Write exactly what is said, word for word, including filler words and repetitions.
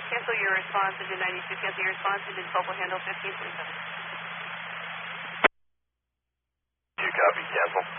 Cancel your response, engine ninety-two. Cancel your response, engine twelve will handle fifteen twenty-seven. You copy, cancel.